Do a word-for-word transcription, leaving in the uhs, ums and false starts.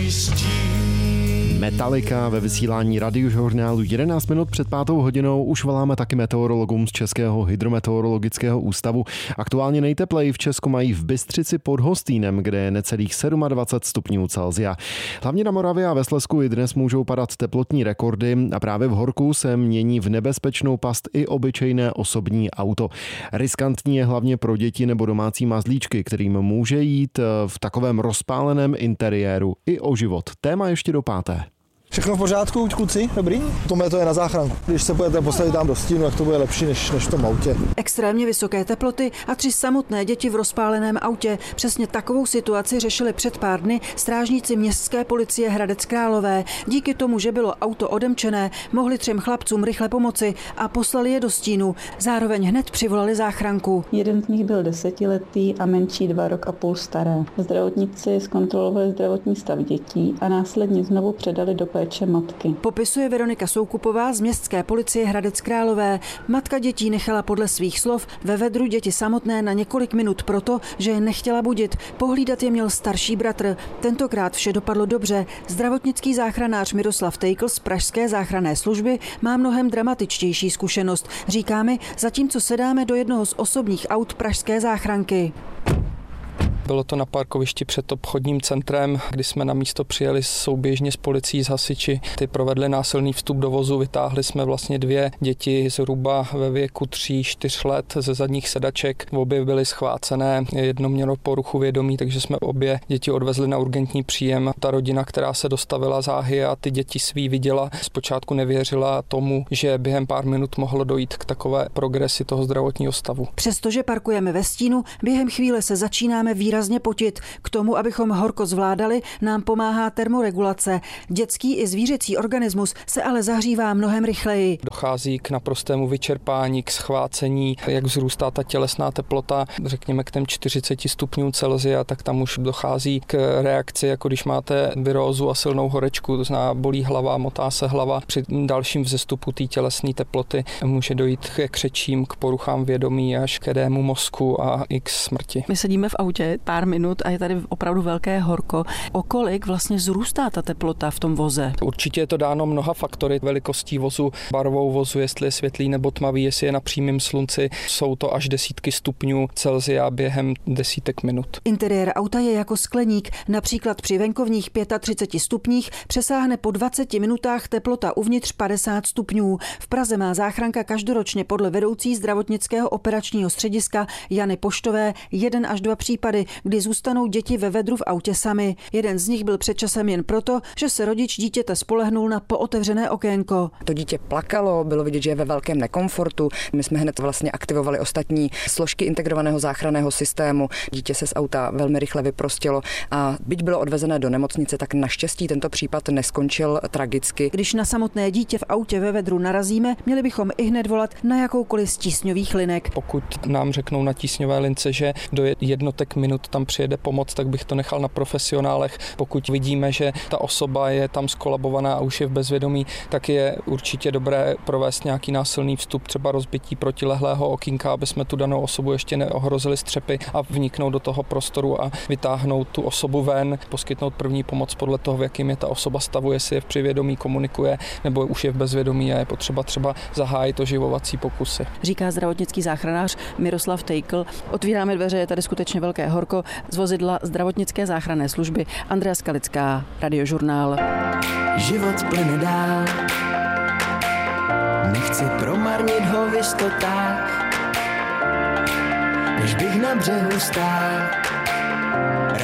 Metallica ve vysílání radiožurnálu jedenáct minut před pátou hodinou už voláme taky meteorologům z Českého hydrometeorologického ústavu. Aktuálně nejtepleji v Česku mají v Bystřici pod Hostýnem, kde je necelých dvacet sedm stupňů Celsia. Hlavně na Moravě a ve Slezsku i dnes můžou padat teplotní rekordy a právě v horku se mění v nebezpečnou past i obyčejné osobní auto. Riskantní je hlavně pro děti nebo domácí mazlíčky, kterým může jít v takovém rozpáleném interiéru i o život. Téma ještě do páté. Všechno v pořádku, kluci? Dobrý? Tohle to je na záchranku. Když se budete postavit tam do stínu, jak to bude lepší než, než v tom autě. Extrémně vysoké teploty a tři samotné děti v rozpáleném autě. Přesně takovou situaci řešili před pár dny strážníci městské policie Hradec Králové. Díky tomu, že bylo auto odemčené, mohli třem chlapcům rychle pomoci a poslali je do stínu. Zároveň hned přivolali záchranku. Jeden z nich byl desetiletý a menší dva rok a půl staré. Zdravotníci zkontrolovali zdravotní stav dětí a následně znovu předali do péče matky. Popisuje Veronika Soukupová z městské policie Hradec Králové. Matka dětí nechala podle svých slov ve vedru děti samotné na několik minut proto, že je nechtěla budit. Pohlídat je měl starší bratr. Tentokrát vše dopadlo dobře. Zdravotnický záchranář Miroslav Tejkl z pražské záchranné služby má mnohem dramatičtější zkušenost. Říká mi, zatímco sedáme do jednoho z osobních aut pražské záchranky. Bylo to na parkovišti před obchodním centrem, kdy jsme na místo přijeli souběžně s policií, s hasiči. Ty provedli násilný vstup do vozu, vytáhli jsme vlastně dvě děti zhruba ve věku tří čtyř let ze zadních sedaček. Obě byly schvácené, jedno mělo poruchu vědomí, takže jsme obě děti odvezli na urgentní příjem. Ta rodina, která se dostavila záhy a ty děti svý viděla, zpočátku nevěřila tomu, že během pár minut mohlo dojít k takové progresi toho zdravotního stavu. Přestože parkujeme ve stínu, během chvíle se začínáme výrazně potit. K tomu, abychom horko zvládali, nám pomáhá termoregulace. Dětský i zvířecí organismus se ale zahřívá mnohem rychleji. Dochází k naprostému vyčerpání, k schvácení, jak vzrůstá ta tělesná teplota, řekněme k těm čtyřiceti stupňům Celsia, tak tam už dochází k reakci, jako když máte virózu a silnou horečku, to znamená bolí hlava, motá se hlava. Při dalším vzestupu té tělesné teploty může dojít ke křečím, k poruchám vědomí až k edému mozku a i k smrti. My sedíme v autě pár minut a je tady opravdu velké horko. O kolik vlastně vzrůstá ta teplota v tom voze? Určitě je to dáno mnoha faktory, velikostí vozu, barvou vozu, jestli je světlý nebo tmavý, jestli je na přímém slunci. Jsou to až desítky stupňů Celsia během desítek minut. Interiér auta je jako skleník. Například při venkovních třiceti pěti stupních přesáhne po dvaceti minutách teplota uvnitř padesát stupňů. V Praze má záchranka každoročně podle vedoucí zdravotnického operačního střediska Jany Poštové jeden až dva případy, kdy zůstanou děti ve vedru v autě sami. Jeden z nich byl před časem jen proto, že se rodič dítěte spolehnul na pootevřené okénko. To dítě plakalo, bylo vidět, že je ve velkém nekomfortu. My jsme hned vlastně aktivovali ostatní složky integrovaného záchranného systému. Dítě se z auta velmi rychle vyprostilo a byť bylo odvezené do nemocnice, tak naštěstí tento případ neskončil tragicky. Když na samotné dítě v autě ve vedru narazíme, měli bychom ihned volat na jakoukoliv z tísňových linek. Pokud nám řeknou na tísňové lince, že do jednotek minut tam přijede pomoc, tak bych to nechal na profesionálech. Pokud vidíme, že ta osoba je tam skolabovaná a už je v bezvědomí, tak je určitě dobré provést nějaký násilný vstup, třeba rozbití protilehlého okýnka, aby jsme tu danou osobu ještě neohrozili střepy a vniknout do toho prostoru a vytáhnout tu osobu ven, poskytnout první pomoc podle toho, v jakým je ta osoba stavu, jestli je v přivědomí, komunikuje, nebo už je v bezvědomí a je potřeba třeba zahájit oživovací pokusy. Říká zdravotnický záchranář Miroslav Tejkl. Otvíráme dveře, je tady skutečně velké horko. Z vozidla zdravotnické záchranné služby Andrea Skalická, Radiožurnál. Život plyne dál, nechci promarnit ho v jistotách, než bych na břehu stál.